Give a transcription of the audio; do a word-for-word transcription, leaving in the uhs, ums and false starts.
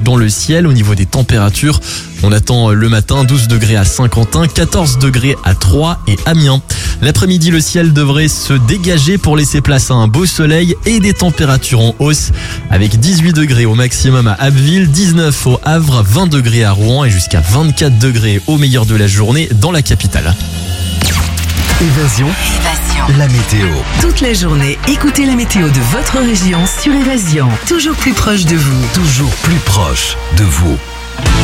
dans le ciel. Au niveau des températures, on attend le matin douze degrés à Saint-Quentin, quatorze degrés à Troyes et Amiens. L'après-midi, le ciel devrait se dégager pour laisser place à un beau soleil et des températures en hausse avec dix-huit degrés au maximum à Abbeville, dix-neuf au Havre, vingt degrés à Rouen et jusqu'à vingt-quatre degrés au meilleur de la journée dans la capitale. Évasion. Évasion. La météo. Toute la journée, écoutez la météo de votre région sur Évasion. Toujours plus proche de vous. Toujours plus proche de vous.